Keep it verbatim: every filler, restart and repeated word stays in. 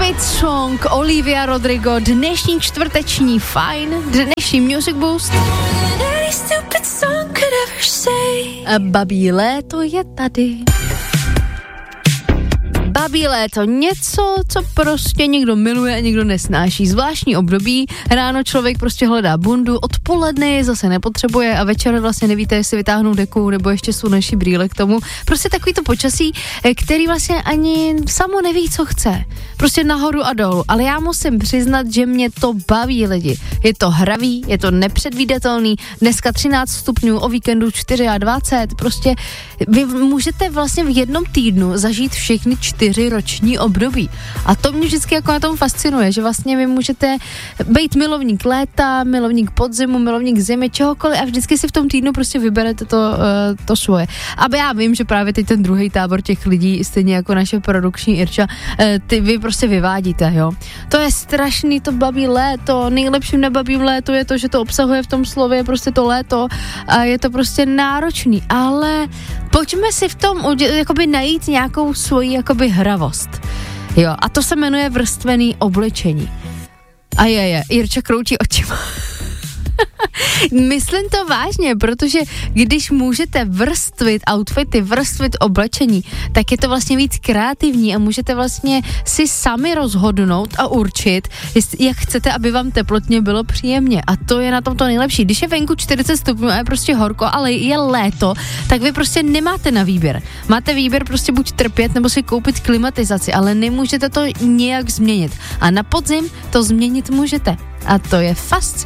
Stupid Song, Olivia Rodrigo, dnešní čtvrteční fajn, dnešní Music Boost. A babí léto je tady. Babí léto, něco, co prostě někdo miluje a někdo nesnáší. Zvláštní období, ráno člověk prostě hledá bundu, odpoledne je zase nepotřebuje a večer vlastně nevíte, jestli vytáhnou deku nebo ještě sluneční brýle k tomu. Prostě takový to počasí, který vlastně ani samo neví, co chce. Prostě nahoru a dolů. Ale já musím přiznat, že mě to baví lidi. Je to hravý, je to nepředvídatelný. Dneska třináct stupňů, o víkendu dvacet čtyři. Prostě vy můžete vlastně v jednom týdnu zažít všechny čtyři roční období. A to mě vždycky jako na tom fascinuje, že vlastně vy můžete být milovník léta, milovník podzimu, milovník zimy, čehokoliv a vždycky si v tom týdnu prostě vyberete to, uh, to svoje. Aby já vím, že právě teď ten druhý tábor těch lidí, stejně jako naše produkční Irča, uh, ty vy prostě vyvádíte, jo. To je strašný, to baví léto, nejlepším na babím léto je to, že to obsahuje v tom slově prostě to léto a je to prostě náročný, ale pojďme si v tom udě- jakoby najít nějakou svoji jakoby hravost. Jo, a to se jmenuje vrstvený oblečení. A je, je, Jirča kroutí očima. Myslím to vážně, protože když můžete vrstvit outfity, vrstvit oblečení, tak je to vlastně víc kreativní a můžete vlastně si sami rozhodnout a určit, jak chcete, aby vám teplotně bylo příjemně. A to je na tom to nejlepší. Když je venku čtyřicet stupňů a je prostě horko, ale je léto, tak vy prostě nemáte na výběr. Máte výběr prostě buď trpět, nebo si koupit klimatizaci, ale nemůžete to nějak změnit. A na podzim to změnit můžete. A to je fascinující.